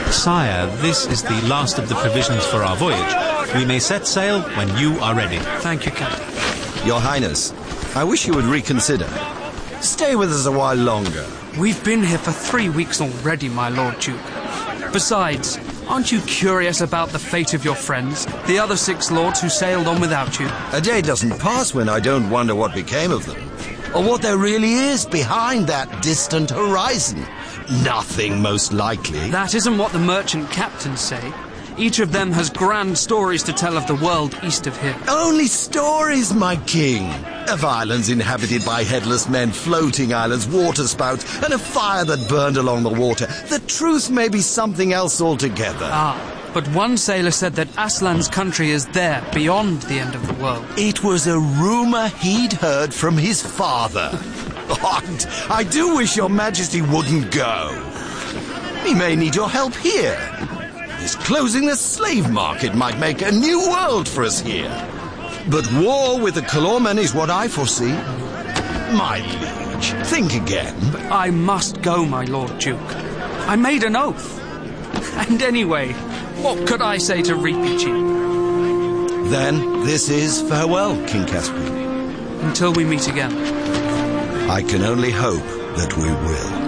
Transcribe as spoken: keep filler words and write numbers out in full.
Sire, this is the last of the provisions for our voyage. We may set sail when you are ready. Thank you, Captain. Your Highness, I wish you would reconsider. Stay with us a while longer. We've been here for three weeks already, my Lord Duke. Besides, aren't you curious about the fate of your friends, the other six lords who sailed on without you? A day doesn't pass when I don't wonder what became of them, or what there really is behind that distant horizon. Nothing, most likely. That isn't what the merchant captains say. Each of them has grand stories to tell of the world east of here. Only stories, my king. Of islands inhabited by headless men, floating islands, waterspouts, and a fire that burned along the water. The truth may be something else altogether. Ah, but one sailor said that Aslan's country is there, beyond the end of the world. It was a rumor he'd heard from his father. Oh, I do wish your majesty wouldn't go. He may need your help here. His closing the slave market might make a new world for us here. But war with the Kalormen is what I foresee. My liege, think again. But I must go, my Lord Duke. I made an oath. And anyway, what could I say to Ripici? Then this is farewell, King Caspian. Until we meet again. I can only hope that we will.